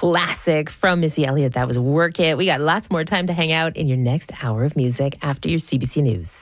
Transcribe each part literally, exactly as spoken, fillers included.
classic from Missy Elliott. That was Work It. We got lots more time to hang out in your next hour of music after your C B C News.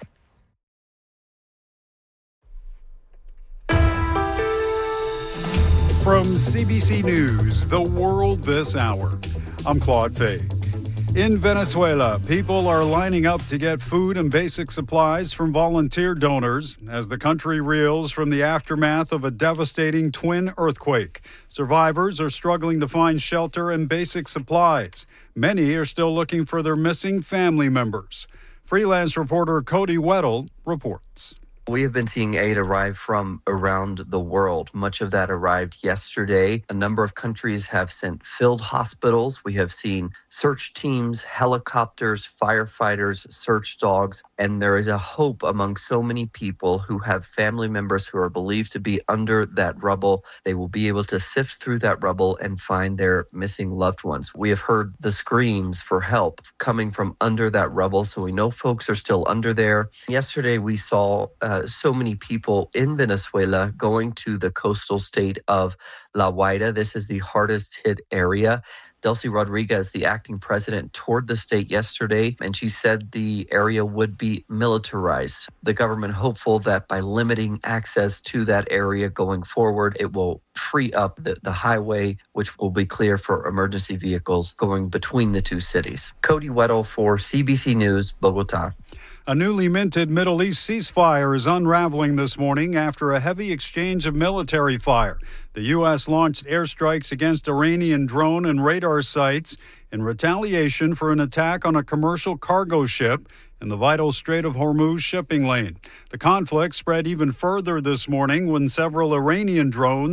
From C B C News, The World This Hour, I'm Claude Fay. In Venezuela, people are lining up to get food and basic supplies from volunteer donors as the country reels from the aftermath of a devastating twin earthquake. Survivors are struggling to find shelter and basic supplies. Many are still looking for their missing family members. Freelance reporter Cody Weddle reports. We have been seeing aid arrive from around the world. Much of that arrived yesterday. A number of countries have sent filled hospitals. We have seen search teams, helicopters, firefighters, search dogs, and there is a hope among so many people who have family members who are believed to be under that rubble. They will be able to sift through that rubble and find their missing loved ones. We have heard the screams for help coming from under that rubble, so we know folks are still under there. Yesterday, we saw uh, Uh, so many people in Venezuela going to the coastal state of La Guaira. This is the hardest hit area. Delcy Rodriguez, the acting president, toured the state yesterday, and she said the area would be militarized. The government hopeful that by limiting access to that area going forward, it will free up the, the highway, which will be clear for emergency vehicles going between the two cities. Cody Weddle for C B C News, Bogota. A newly minted Middle East ceasefire is unraveling this morning after a heavy exchange of military fire. The U S launched airstrikes against Iranian drone and radar sites in retaliation for an attack on a commercial cargo ship in the vital Strait of Hormuz shipping lane. The conflict spread even further this morning when several Iranian drones